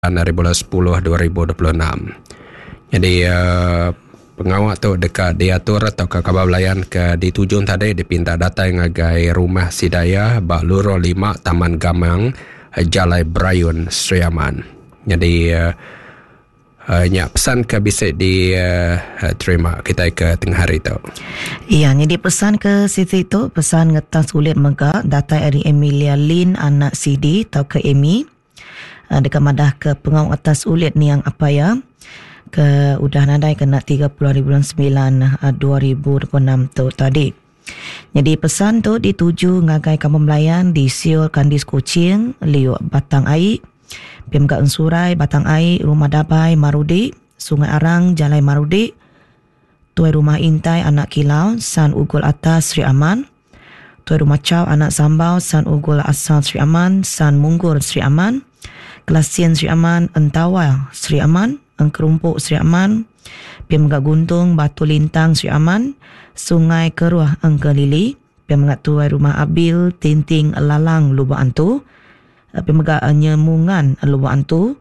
dari bulan 10 2026. Jadi pengawal tu dekat diatur atau ke kabar belayan ke di tujung tadi dipinta datang ngagai rumah sidaya bak Luro 5 Taman Gamang Jalai Brayun Sri Aman. Jadi nyak pesan ke bisik di terima kita ke tengah hari tu. Iya, jadi pesan ke Siti tu, pesan ngetas sulit megak datai dari Emilia Lin anak CD atau ke Emi. Dekat madah ke pengawal atas ulit ni yang apa ya ke udah nadai kena 30 hari bulan 9 2026 tu tadi. Jadi pesan tu dituju ngagai kampung melayan di Siul Kandis Kuching liu Batang Air, Pemga Ensurai Batang Air, Rumah Dabai Marudi, Sungai Arang Jalai Marudi, Tuai Rumah Intai Anak Kilau San Ugul Atas Sri Aman, Tuai Rumah Caw Anak Sambau San Ugul Asal Sri Aman, San Munggur Sri Aman, Kelasian Sri Aman, Entawa Sri Aman, Engkerumpuk Sri Aman, Pemga Guntung Batu Lintang Sri Aman, Sungai Keruah Engkelili, Pemga Tuai Rumah Abil Tinting Lalang Lubuk Antu, Pemga Nyemungan Lubuk Antu,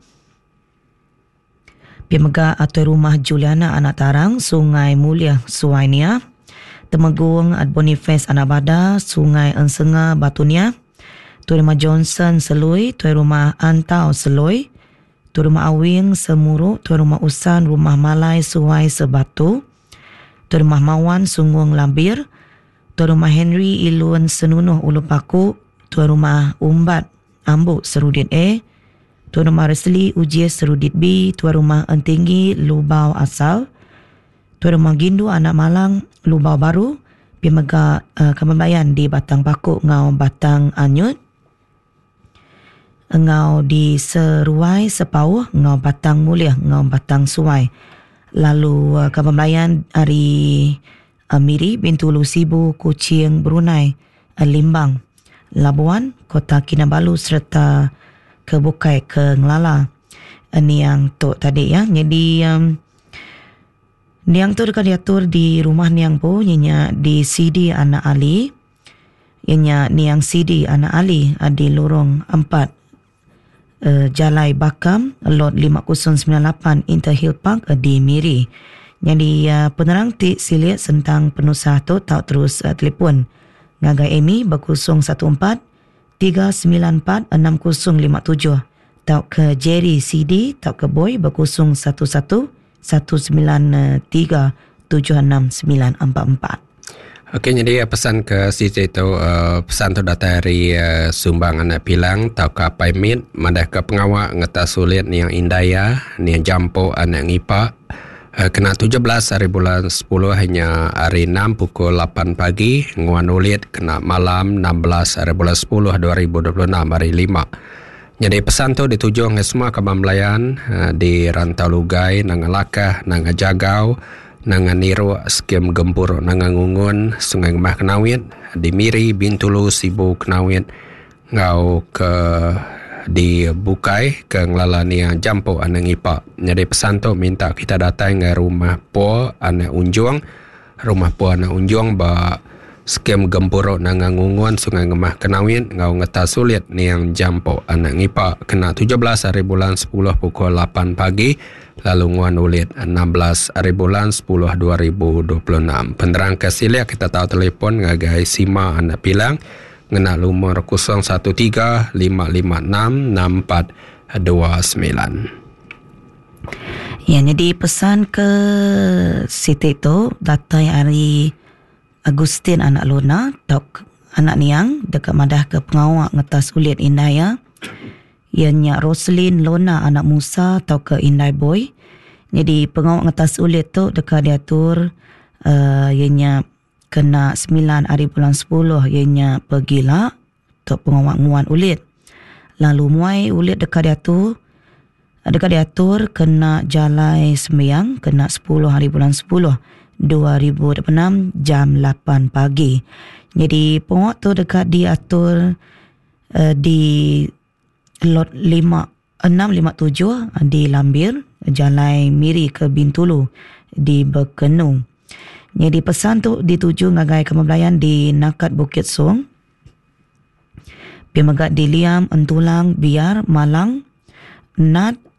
Pemga Tuai Rumah Juliana Anak Tarang, Sungai Mulia Suainia, Temegung Boniface Anak Bada, Sungai Ensenga Batunia, Tuai Rumah Johnson Selui, Tuai Rumah Antau Selui, Tuai Rumah Awing Semuru, Tuai Rumah Usan Rumah Malai Suai Sebatu, Tuai Rumah Mawan Sunggung Labir, Tuai Rumah Henry Ilun Senunuh Ulu Paku, Tuai Rumah Umbat Ambuk Serudit A, Tuai Rumah Resli Ujias Serudit B, Tuai Rumah Entinggi Lubau Asal, Tuai Rumah Gindu Anak Malang Lubau Baru, Pemega Kemembayan di Batang Paku Ngau Batang Anyut, Ngau di Seruai Sepauh, Ngau Batang Mulia, Ngau Batang Suai. Lalu Kemembayan dari Miri, Bintulu Sibu, Kuching, Brunei, Limbang, Labuan, Kota Kinabalu serta ke Bukai, ke Ngelala. Ini yang tu tadi ya. Jadi niang tu dekat diatur di rumah niang po, nyanya di CD Anak Ali, nyanya niang CD Anak Ali di lorong 4 Jalai Bakam Lot 5098 Interhill Park di Miri. Jadi penerang ti silit tentang penusah tu tak terus telefon ngagai Amy berkosong 14 394 6057 tak ke Jerry CD tak ke Boy berkosong 11 193 76944. Okey, jadi pesan ke Siti tu pesan tu datang dari sumbangan pilang tau ke Paimit madah ke pengawal ngeta sulit ni yang Indaya ni yang Jampo anak ngipa kena 17 hari bulan 10 hanya hari 6 pukul 8 pagi nguan ulit kena malam 16 hari bulan 10 2026 hari 5. Jadi pesan tu dituju ke semua kabar melayan di Rantau Lugai, nang Lakah, nang Jagau, nang Niru, Skim Gempur, nang Ngungun, Sungai Gemah Kenawit, di Miri, Bintulu, Sibu Kenawit, ngau ke di Bukai, ke Ngelala ni Jampo anak Ipa. Jadi pesan tu minta kita datang ke rumah Po anak Unjuang, rumah Po anak Unjuang ba Skim Gempuro nang Ngungun, Sungai Gemah Kenawit, ngau ngeta sulit ni yang Jampo anak Ipa kena 17 hari bulan 10 pukul 8 pagi. Lalu nguan ulit 16 hari bulan 10 2026. Penerang kesilia kita tahu telefon ngagai Sima anak pilang ngena lumur 013 556 6429. Ya, jadi pesan ke Siti tu datai hari Agustin anak Luna tok anak niang dekat madah ke pengawak ngetas ulit Indaya. Ianya Roslyn Lona anak Musa atau ke Indai Boy. Jadi pengawal ngetas ulit tu dekat diatur ianya kena 9 hari bulan 10 ianya pergilah untuk pengawal nguan ulit. Lalu muai ulit dekat diatur kena Jalai Sembiang kena 10 hari bulan 10 2026 jam 8 pagi. Jadi pengawal tu dekat diatur di Lot 657 di Lambir, Jalai Miri ke Bintulu di Berkenu. Jadi pesan tu dituju ngagai kemebelayan di Nakat Bukit Song, Pemegat di Liam, Entulang, Biar, Malang, Nat